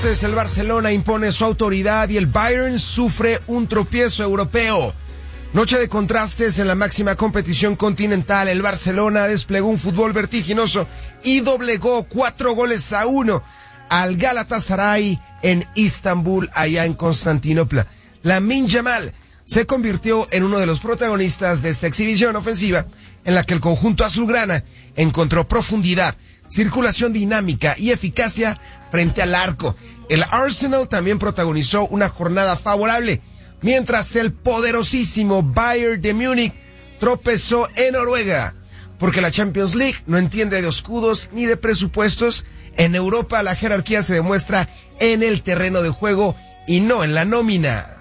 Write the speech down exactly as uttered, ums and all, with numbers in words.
El Barcelona impone su autoridad y el Bayern sufre un tropiezo europeo. Noche de contrastes en la máxima competición continental. El Barcelona desplegó un fútbol vertiginoso y doblegó cuatro goles a uno al Galatasaray en Istambul, allá en Constantinopla. Lamine Yamal se convirtió en uno de los protagonistas de esta exhibición ofensiva en la que el conjunto azulgrana encontró profundidad, circulación dinámica y eficacia frente al arco. El Arsenal también protagonizó una jornada favorable, mientras el poderosísimo Bayern de Múnich tropezó en Noruega, porque la Champions League no entiende de escudos ni de presupuestos. En Europa la jerarquía se demuestra en el terreno de juego y no en la nómina.